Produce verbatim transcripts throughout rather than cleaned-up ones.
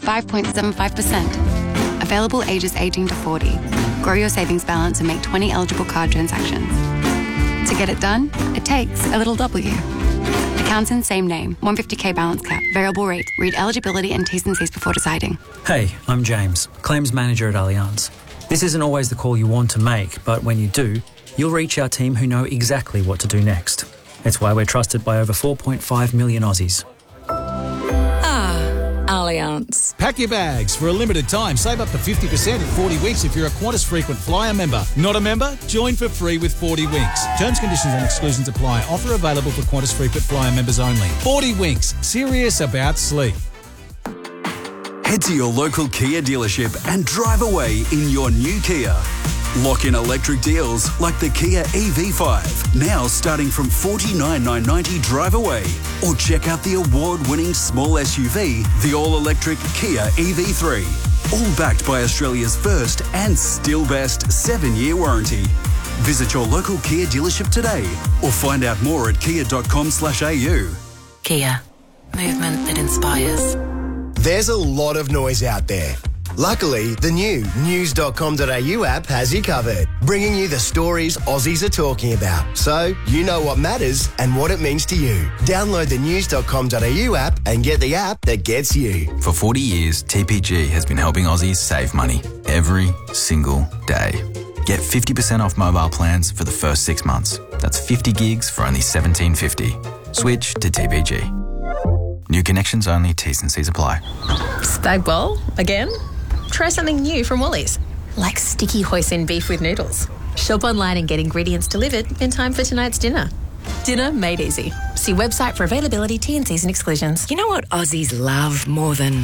five point seven five percent. Available ages eighteen to forty. Grow your savings balance and make twenty eligible card transactions. To get it done, it takes a little W. Accounts in same name, one hundred fifty k balance cap, variable rate. Read eligibility and T's and C's before deciding. Hey, I'm James, Claims Manager at Allianz. This isn't always the call you want to make, but when you do, you'll reach our team who know exactly what to do next. It's why we're trusted by over four point five million Aussies. Ah, Allianz. Pack your bags. For a limited time, save up to fifty percent in forty winks if you're a Qantas Frequent Flyer member. Not a member? Join for free with forty winks. Terms, conditions and exclusions apply. Offer available for Qantas Frequent Flyer members only. forty winks. Serious about sleep. Head to your local Kia dealership and drive away in your new Kia. Lock in electric deals like the Kia E V five, now starting from forty-nine thousand nine hundred ninety drive away. Or check out the award-winning small S U V, the all-electric Kia E V three. All backed by Australia's first and still best seven-year warranty. Visit your local Kia dealership today or find out more at kia dot com slash a u. Kia. Movement that inspires. There's a lot of noise out there. Luckily, the new news dot com dot a u app has you covered, bringing you the stories Aussies are talking about, so you know what matters and what it means to you. Download the news dot com dot a u app and get the app that gets you. For forty years, T P G has been helping Aussies save money every single day. Get fifty percent off mobile plans for the first six months. That's fifty gigs for only seventeen fifty. Switch to T P G. New connections only, T's and C's apply. Spag bowl? Again? Try something new from Woolies, like sticky hoisin beef with noodles. Shop online and get ingredients delivered in time for tonight's dinner. Dinner made easy. See website for availability, T and C's and exclusions. You know what Aussies love more than...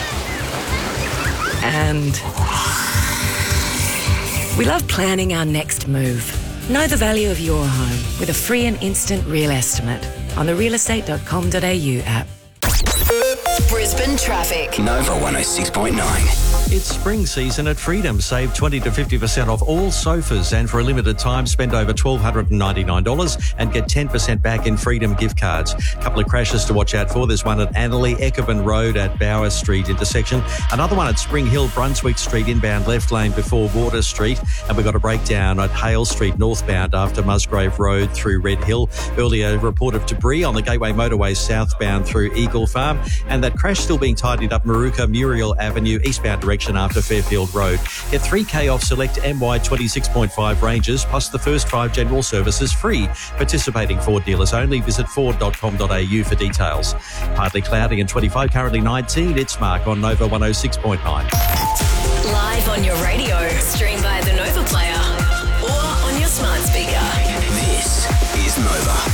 And... we love planning our next move. Know the value of your home with a free and instant real estimate on the real estate dot com dot a u app. Brisbane traffic. Nova one oh six point nine. It's spring season at Freedom. Save twenty to fifty percent off all sofas, and for a limited time, spend over one thousand two hundred ninety-nine dollars and get ten percent back in Freedom gift cards. A couple of crashes to watch out for. There's one at Annerley, Eckerman Road at Bauer Street intersection. Another one at Spring Hill, Brunswick Street, inbound left lane before Water Street. And we've got a breakdown at Hale Street, northbound after Musgrave Road through Red Hill. Earlier, report of debris on the Gateway Motorway southbound through Eagle Farm. And that crash still being tidied up Maruka Muriel Avenue, eastbound direction after Fairfield Road. Get three k off select M Y twenty-six point five ranges, plus the first five general services free. Participating Ford dealers only. Visit ford dot com dot a u for details. Partly cloudy and twenty-five, currently nineteen. It's Mark on Nova one oh six point nine. Live on your radio, stream via the Nova player or on your smart speaker. This is Nova.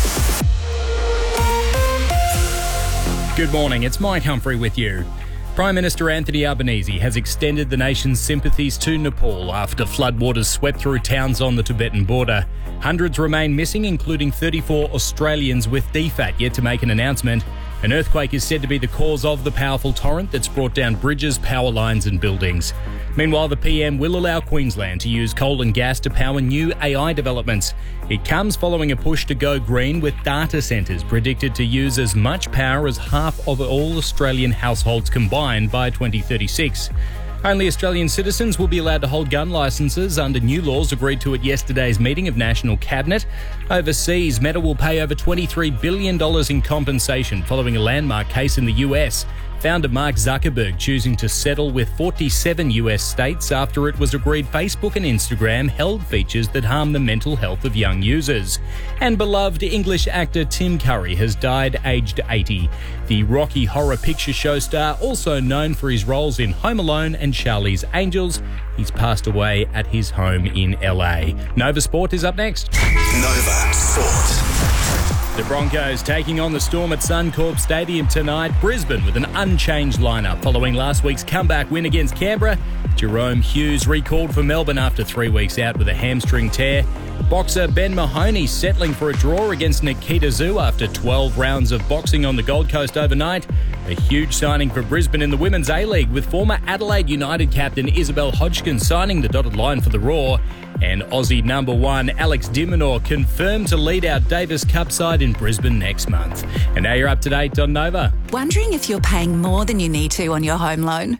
Good morning, it's Mike Humphrey with you. Prime Minister Anthony Albanese has extended the nation's sympathies to Nepal after floodwaters swept through towns on the Tibetan border. Hundreds remain missing, including thirty-four Australians, with D FAT yet to make an announcement. An earthquake is said to be the cause of the powerful torrent that's brought down bridges, power lines and buildings. Meanwhile, the P M will allow Queensland to use coal and gas to power new A I developments. It comes following a push to go green, with data centres predicted to use as much power as half of all Australian households combined by twenty thirty-six. Only Australian citizens will be allowed to hold gun licences under new laws agreed to at yesterday's meeting of National Cabinet. Overseas, Meta will pay over twenty-three billion dollars in compensation following a landmark case in the U S. Founder Mark Zuckerberg choosing to settle with forty-seven U S states after it was agreed Facebook and Instagram held features that harm the mental health of young users. And beloved English actor Tim Curry has died aged eighty. The Rocky Horror Picture Show star, also known for his roles in Home Alone and Charlie's Angels, he's passed away at his home in L A. Nova Sport is up next. Nova Sport. The Broncos taking on the Storm at Suncorp Stadium tonight. Brisbane with an unchanged lineup following last week's comeback win against Canberra. Jerome Hughes recalled for Melbourne after three weeks out with a hamstring tear. Boxer Ben Mahoney settling for a draw against Nikita Zhu after twelve rounds of boxing on the Gold Coast overnight. A huge signing for Brisbane in the Women's A-League, with former Adelaide United captain Isabel Hodgkin signing the dotted line for the Roar. And Aussie number one Alex de Minaur confirmed to lead our Davis Cup side in Brisbane next month. And now you're up to date on Nova. Wondering if you're paying more than you need to on your home loan?